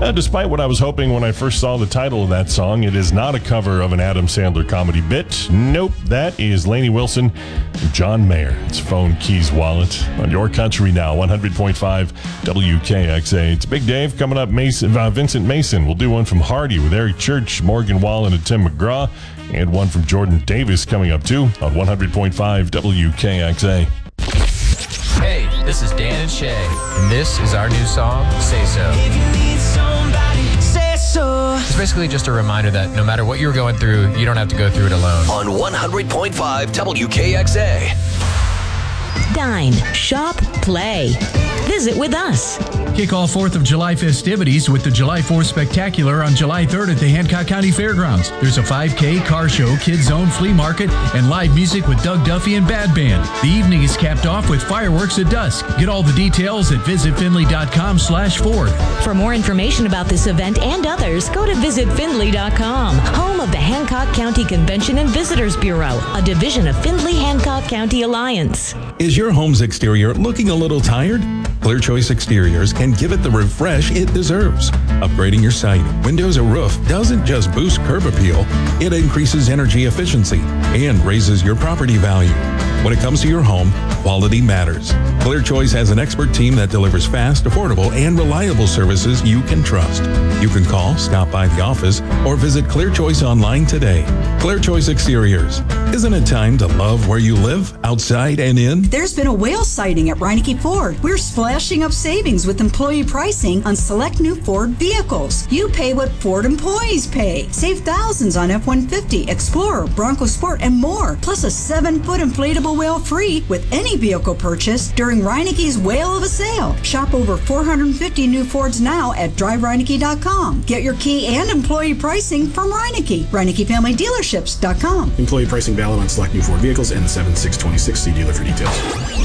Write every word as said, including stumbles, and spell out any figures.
Uh, despite what I was hoping when I first saw the title of that song, it is not a cover of an Adam Sandler comedy bit. Nope, that is Lainey Wilson and John Mayer. It's Phone Keys Wallet on Your Country Now, one hundred point five W K X A. It's Big Dave coming up. Mason, uh, Vincent Mason. We'll do one from Hardy with Eric Church, Morgan Wallen, and Tim McGraw, and one from Jordan Davis coming up too on one hundred point five W K X A. Hey, this is Dan and Shay, and this is our new song, Say So. If you need somebody, say so. It's basically just a reminder that no matter what you're going through, you don't have to go through it alone. On one hundred point five W K X A. Dine, shop, play. Visit with us. Kick off fourth of July festivities with the July fourth Spectacular on July third at the Hancock County Fairgrounds. There's a five K, car show, kids zone, flea market, and live music with Doug Duffy and Bad Band. The evening is capped off with fireworks at dusk. Get all the details at visit finley dot com slash Ford. For more information about this event and others, go to visit finley dot com, home of the Hancock County Convention and Visitors Bureau, a division of Findlay Hancock County Alliance. Is your home's exterior looking a little tired? Clear Choice Exteriors can give it the refresh it deserves. Upgrading your siding, windows, or roof doesn't just boost curb appeal, it increases energy efficiency and raises your property value. When it comes to your home, quality matters. Clear Choice has an expert team that delivers fast, affordable, and reliable services you can trust. You can call, stop by the office, or visit Clear Choice online today. Clear Choice Exteriors. Isn't it time to love where you live, outside and in? There's been a whale sighting at Reineke Ford. We're splashing up savings with employee pricing on select new Ford vehicles. You pay what Ford employees pay. Save thousands on F one fifty, Explorer, Bronco Sport, and more. Plus a seven-foot inflatable whale free with any vehicle purchase during Reineke's Whale of a Sale. Shop over four hundred fifty new Fords now at drive reineke dot com. Get your key and employee pricing from Reineke. Reineke Family Dealerships dot com. Employee pricing valid on select new Ford vehicles and the seven six twenty-six. See dealer for details.